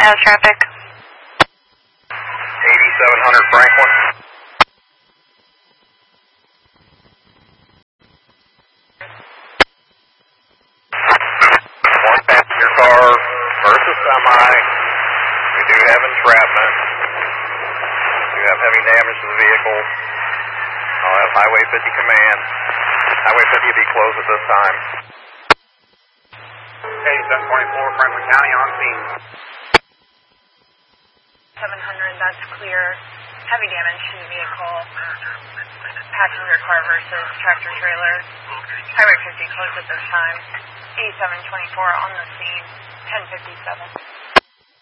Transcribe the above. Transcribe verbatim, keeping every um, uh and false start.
has traffic. eighty-seven hundred Franklin. One passenger car versus semi. We do have entrapment. We do have heavy damage to the vehicle. I'll have Highway fifty command. Highway fifty will be closed at this time. eighty-seven twenty-four Franklin County on scene. seven hundred, that's clear. Heavy damage to the vehicle. Passenger car versus tractor trailer. Highway fifty closed at this time. eighty-seven twenty-four on the scene. ten fifty-seven.